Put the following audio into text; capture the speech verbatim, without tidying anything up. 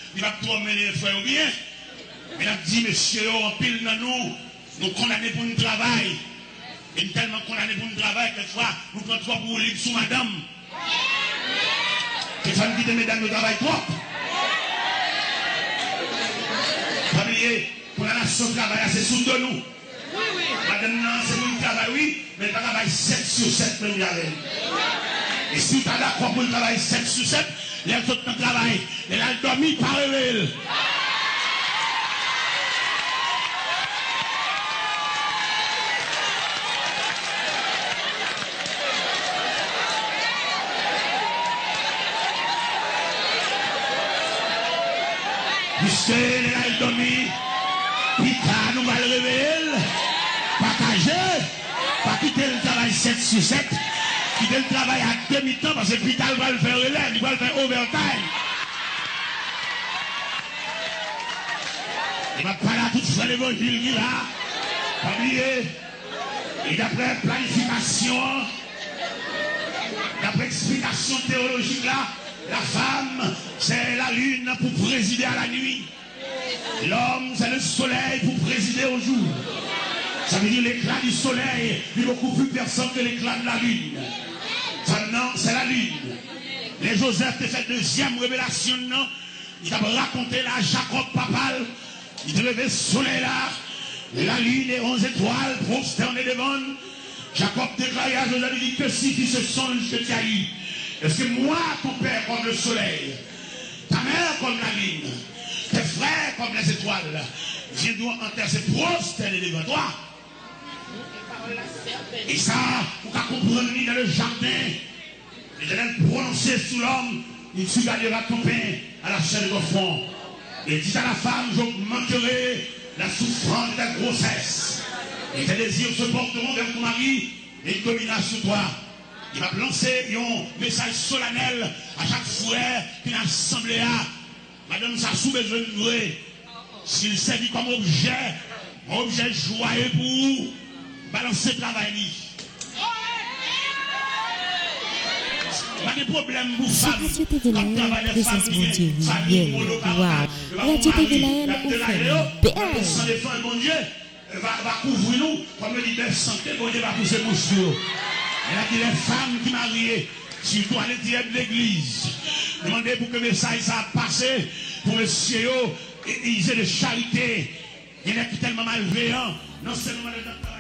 il va promener les frères bien. Mais il a dit, monsieur, en pile dans nous, nous condamnés pour notre travail. Et tellement condamnés pour notre travail, quelquefois, nous prenons trois pour libre sous madame. Les femmes qui disent, mesdames, nous travaillons trop. Pas oublier, pour la nation travail, c'est sous de nous. Madame, non, c'est nous qui travaillons, oui, mais le travail sept sur sept, même avec. Et si tu as d'accord pour le travail sept sur sept, les autres travaillent. Et là, elle dormi par elle. Puisque elle dormi, Pita nous va le réveiller, partager, pas quitter le travail sept sur sept, quitter le travail à demi-temps parce que Pita va le faire relève, il va le faire overtime. Il va pas là tout sur l'évangile qui là, pas oublier, et d'après planification, d'après explication théologique là, la femme, c'est la lune pour présider à la nuit. L'homme, c'est le soleil pour présider au jour. Ça veut dire l'éclat du soleil est beaucoup plus perçant que l'éclat de la lune. Ça, non, c'est la lune. Les Joseph te fait deuxième révélation, non? Il t'a raconté là, Jacob papal. Il te levait le soleil là. La lune et onze étoiles prosternées devant. Jacob déclarait à Joseph, il dit que si tu se songes que tu as eu. Est-ce que moi, ton père comme le soleil, ta mère comme la lune, tes frères comme les étoiles, viens-nous en terre, c'est prosterné devant toi. Et ça, pour qu'à comprendre dans le jardin, l'Éternel prononcé sous l'homme, il tu gagneras ton pain à la chair de ton front. Et dis à la femme, j'augmenterai la souffrance de ta grossesse. Et tes désirs se porteront vers ton mari et il dominera sur toi. Il va lancer un message solennel à chaque frère qui a assemblé à. Madame, ça sous besoin de vrai. S'il servit comme objet, un objet joyeux pour vous, balancer le travail. Pas de problème pour C'est femme. Radio T V Laël, présence mondiale, réel, waouh. Radio T V Laël, on fait belle. Sans défendre, bon Dieu, va couvrir nous, comme le dit santé, bon Dieu va pousser mon sur. Elle a dit les femmes qui marient, surtout à l'intérieur de l'église, demandez pour que le message ça passé pour monsieur, ils aient de charité. Il y en a qui sont tellement malveillants, non seulement